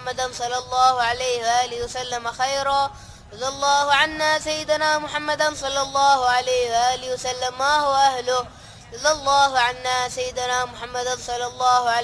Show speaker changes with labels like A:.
A: محمدا صلى الله عليه وآله وسلم خيرا. رضي الله عنا سيدنا محمدا صلى الله عليه وآله وسلم ما هو أهله. رضي الله عنا سيدنا محمدا صلى الله عليه